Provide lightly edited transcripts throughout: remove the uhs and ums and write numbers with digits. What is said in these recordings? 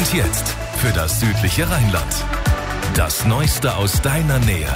Und jetzt für das südliche Rheinland. Das Neueste aus deiner Nähe.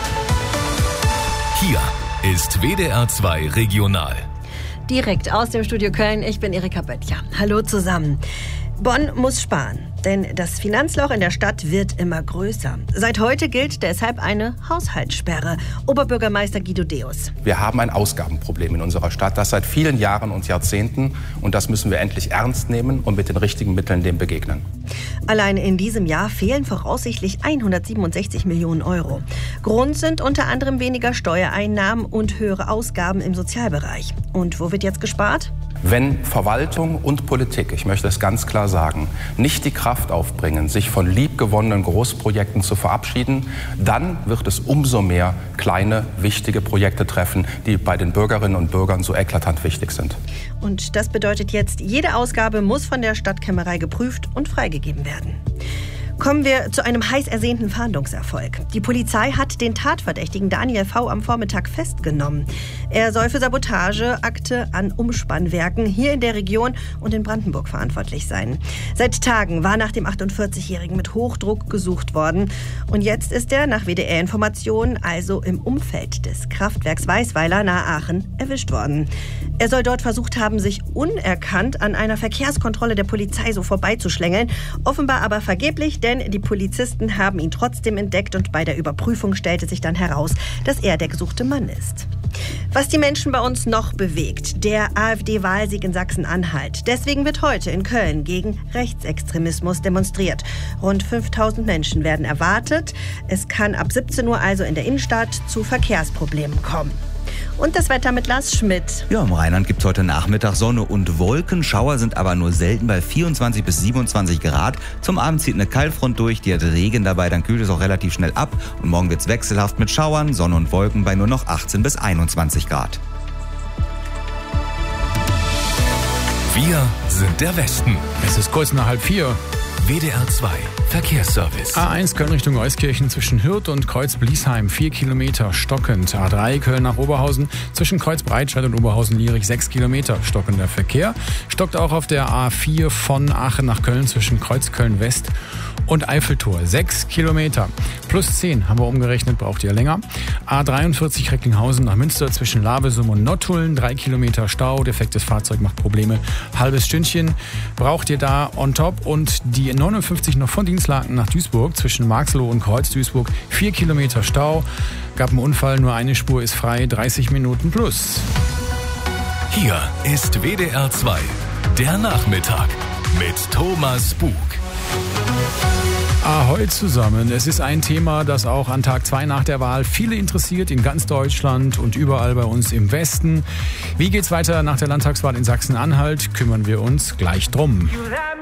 Hier ist WDR 2 Regional. Direkt aus dem Studio Köln, ich bin Erika Böttcher. Hallo zusammen. Bonn muss sparen, denn das Finanzloch in der Stadt wird immer größer. Seit heute gilt deshalb eine Haushaltssperre. Oberbürgermeister Guido Deus. Wir haben ein Ausgabenproblem in unserer Stadt, das seit vielen Jahren und Jahrzehnten. Und das müssen wir endlich ernst nehmen und mit den richtigen Mitteln dem begegnen. Allein in diesem Jahr fehlen voraussichtlich 167 Millionen Euro. Grund sind unter anderem weniger Steuereinnahmen und höhere Ausgaben im Sozialbereich. Und wo wird jetzt gespart? Wenn Verwaltung und Politik, ich möchte es ganz klar sagen, nicht die Kraft aufbringen, sich von liebgewonnenen Großprojekten zu verabschieden, dann wird es umso mehr kleine, wichtige Projekte treffen, die bei den Bürgerinnen und Bürgern so eklatant wichtig sind. Und das bedeutet jetzt, jede Ausgabe muss von der Stadtkämmerei geprüft und freigegeben werden. Kommen wir zu einem heiß ersehnten Fahndungserfolg. Die Polizei hat den Tatverdächtigen Daniel V. am Vormittag festgenommen. Er soll für Sabotageakte an Umspannwerken hier in der Region und in Brandenburg verantwortlich sein. Seit Tagen war nach dem 48-Jährigen mit Hochdruck gesucht worden. Und jetzt ist er nach WDR-Informationen also im Umfeld des Kraftwerks Weißweiler nahe Aachen erwischt worden. Er soll dort versucht haben, sich unerkannt an einer Verkehrskontrolle der Polizei so vorbeizuschlängeln. Offenbar aber vergeblich, denn die Polizisten haben ihn trotzdem entdeckt und bei der Überprüfung stellte sich dann heraus, dass er der gesuchte Mann ist. Was die Menschen bei uns noch bewegt, der AfD-Wahlsieg in Sachsen-Anhalt. Deswegen wird heute in Köln gegen Rechtsextremismus demonstriert. Rund 5000 Menschen werden erwartet. Es kann ab 17 Uhr also in der Innenstadt zu Verkehrsproblemen kommen. Und das Wetter mit Lars Schmidt. Ja, im Rheinland gibt es heute Nachmittag Sonne und Wolken. Schauer sind aber nur selten bei 24 bis 27 Grad. Zum Abend zieht eine Kaltfront durch, die hat Regen dabei, dann kühlt es auch relativ schnell ab. Und morgen wird es wechselhaft mit Schauern, Sonne und Wolken bei nur noch 18 bis 21 Grad. Wir sind der Westen. Es ist kurz nach 3:30. WDR 2 Verkehrsservice. A1 Köln Richtung Euskirchen zwischen Hürth und Kreuz-Bliesheim 4 Kilometer stockend. A3 Köln nach Oberhausen zwischen Kreuz-Breitscheid und Oberhausen-Lierich 6 Kilometer stockender Verkehr. Stockt auch auf der A4 von Aachen nach Köln zwischen Kreuzköln-West und Eiffeltor 6 Kilometer. Plus 10 haben wir umgerechnet, braucht ihr länger. A43 Recklinghausen nach Münster zwischen Lavesum und Nottuln 3 Kilometer Stau. Defektes Fahrzeug macht Probleme. Halbes Stündchen braucht ihr da on top. Und die 59 noch von Dienstlaken nach Duisburg zwischen Marxloh und Kreuz-Duisburg 4 Kilometer Stau. Gab einen Unfall, nur eine Spur ist frei, 30 Minuten plus. Hier ist WDR 2, der Nachmittag mit Thomas Bug. Ahoi zusammen. Es ist ein Thema, das auch an Tag 2 nach der Wahl viele interessiert, in ganz Deutschland und überall bei uns im Westen. Wie geht's weiter nach der Landtagswahl in Sachsen-Anhalt? Kümmern wir uns gleich drum.